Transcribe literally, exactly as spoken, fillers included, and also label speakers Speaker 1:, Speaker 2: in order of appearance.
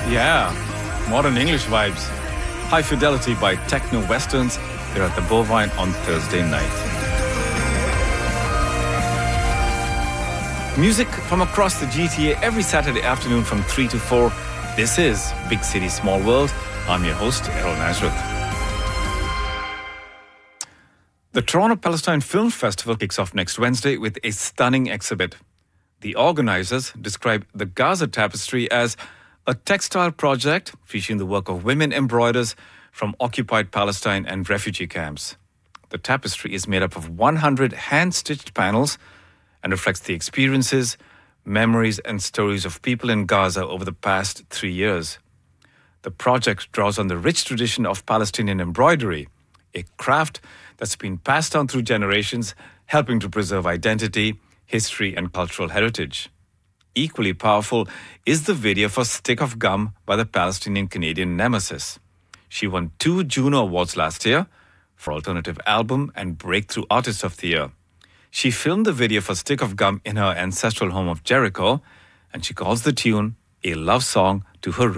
Speaker 1: Yeah, modern English vibes. High Fidelity by Techno Westerns here at the Bovine on Thursday night. Music from across the G T A every Saturday afternoon from three to four. This is Big City Small World. I'm your host, Errol Nazareth. The Toronto Palestine Film Festival kicks off next Wednesday with a stunning exhibit. The organizers describe the Gaza Tapestry as a textile project featuring the work of women embroiders from occupied Palestine and refugee camps. The tapestry is made up of one hundred hand-stitched panels and reflects the experiences, memories and stories of people in Gaza over the past three years. The project draws on the rich tradition of Palestinian embroidery, a craft that's been passed down through generations, helping to preserve identity, history and cultural heritage. Equally powerful is the video for Stick of Gum by the Palestinian-Canadian Nemesis. She won two Juno Awards last year for Alternative Album and Breakthrough Artist of the Year. She filmed the video for Stick of Gum in her ancestral home of Jericho, and she calls the tune a love song to her